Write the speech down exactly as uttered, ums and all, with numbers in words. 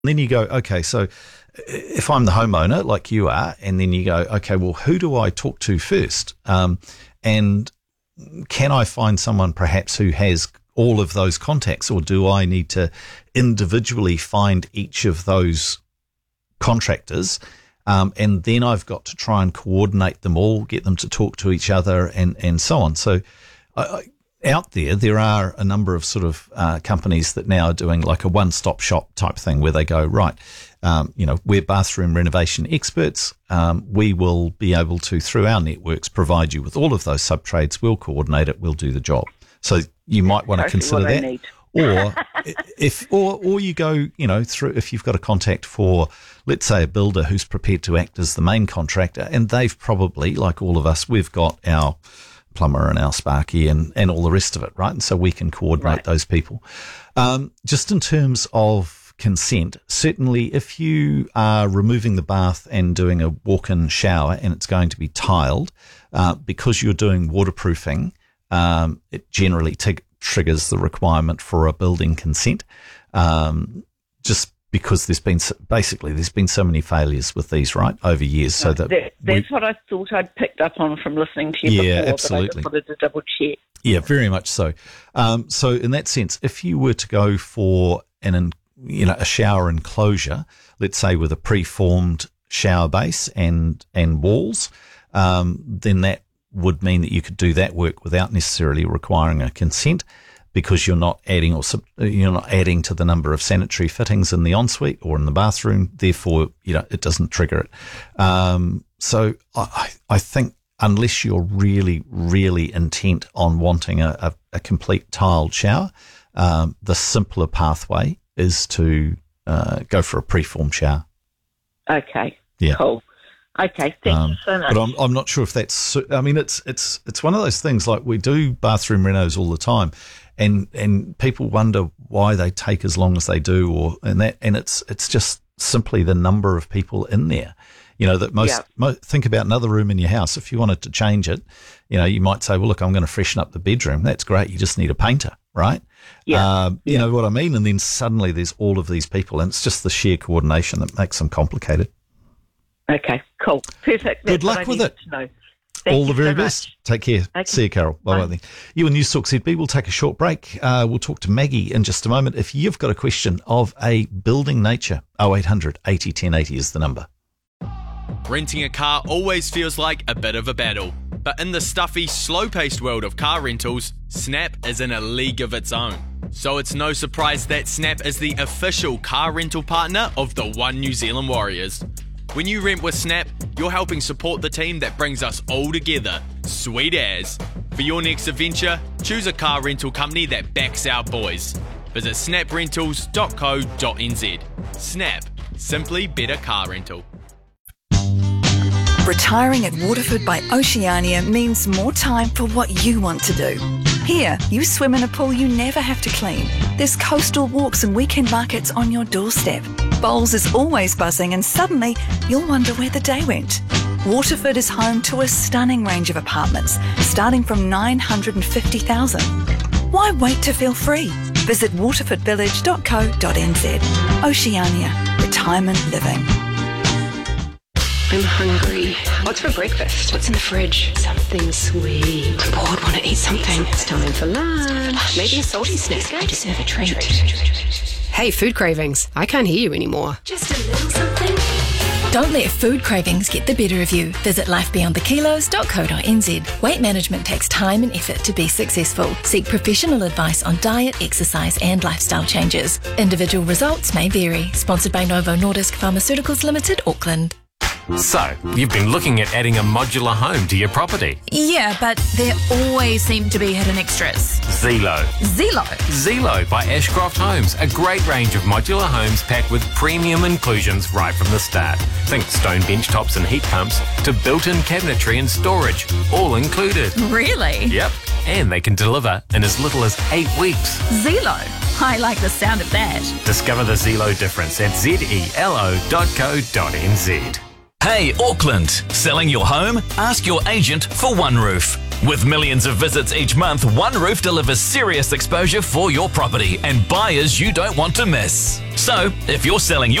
then you go, okay, so if I'm the homeowner like you are, and then you go, okay, well, who do I talk to first? Um, and can I find someone perhaps who has all of those contacts, or do I need to individually find each of those contractors? Um, and then I've got to try and coordinate them all, get them to talk to each other, and, and so on. So I, I, out there, there are a number of sort of uh, companies that now are doing like a one-stop shop type thing where they go, right, um, you know, we're bathroom renovation experts. Um, we will be able to, through our networks, provide you with all of those sub-trades. We'll coordinate it. We'll do the job. So you might want to consider that. Or if, or, or you go, you know, through, if you've got a contact for, let's say, a builder who's prepared to act as the main contractor, and they've probably, like all of us, we've got our plumber and our sparky and, and all the rest of it, right? And so we can coordinate right. those people. Um, just in terms of consent, certainly if you are removing the bath and doing a walk-in shower and it's going to be tiled, uh, because you're doing waterproofing, um, it generally t- triggers the requirement for a building consent, um, just because there's been so, basically there's been so many failures with these, right, over years. So that, that that's we, what I thought I'd picked up on from listening to you yeah, before. absolutely. But I just wanted to double check. Yeah, very much so. Um, so in that sense, if you were to go for an, you know, a shower enclosure, let's say with a preformed shower base and and walls, um, then that would mean that you could do that work without necessarily requiring a consent, because you're not adding or sub, you're not adding to the number of sanitary fittings in the ensuite or in the bathroom. Therefore, you know, it doesn't trigger it. Um, so I, I think unless you're really, really intent on wanting a, a, a complete tiled shower, um, the simpler pathway is to uh, go for a preformed shower. Okay. Yeah. Cool. Okay, thank um, you so much. But I'm I'm not sure if that's. I mean, it's it's it's one of those things. Like, we do bathroom renos all the time, and and people wonder why they take as long as they do, or and that and it's it's just simply the number of people in there. You know, that most, yeah. mo- think about another room in your house. If you wanted to change it, you know, you might say, well, look, I'm going to freshen up the bedroom. That's great. You just need a painter, right? Yeah. Uh, you yeah. know what I mean? And then suddenly there's all of these people, and it's just the sheer coordination that makes them complicated. Okay, cool. Perfect. Good luck with it. All the very best. Take care. Okay. See you, Carol. Bye-bye then. You and News Talk Z B. We'll take a short break. Uh, we'll talk to Maggie in just a moment. If you've got a question of a building nature, oh eight hundred eighty ten eighty is the number. Renting a car always feels like a bit of a battle. But in the stuffy, slow-paced world of car rentals, Snap is in a league of its own. So it's no surprise that Snap is the official car rental partner of the One New Zealand Warriors. When you rent with Snap, you're helping support the team that brings us all together. Sweet as. For your next adventure, choose a car rental company that backs our boys. Visit snap rentals dot co dot n z. Snap. Simply better car rental. Retiring at Waterford by Oceania means more time for what you want to do. Here, you swim in a pool you never have to clean. There's coastal walks and weekend markets on your doorstep. Bowls is always buzzing, and suddenly you'll wonder where the day went. Waterford is home to a stunning range of apartments, starting from nine hundred fifty thousand dollars. Why wait to feel free? Visit waterford village dot co dot n z. Oceania. Retirement living. I'm hungry. What's for breakfast? What's in the fridge? Something sweet. I'm bored, want to eat something. It's time for lunch. Maybe a salty snack. I deserve a treat. Hey, food cravings. I can't hear you anymore. Just a little something. Don't let food cravings get the better of you. Visit life beyond the kilos dot co dot n z. Weight management takes time and effort to be successful. Seek professional advice on diet, exercise and lifestyle changes. Individual results may vary. Sponsored by Novo Nordisk Pharmaceuticals Limited, Auckland. So, you've been looking at adding a modular home to your property. Yeah, but there always seem to be hidden extras. Zelo. Zelo? Zelo by Ashcroft Homes. A great range of modular homes packed with premium inclusions right from the start. Think stone bench tops and heat pumps to built-in cabinetry and storage. All included. Really? Yep. And they can deliver in as little as eight weeks. Zelo. I like the sound of that. Discover the Zelo difference at zelo dot co dot n z. Hey, Auckland, selling your home? Ask your agent for OneRoof. With millions of visits each month, OneRoof delivers serious exposure for your property and buyers you don't want to miss. So, if you're selling your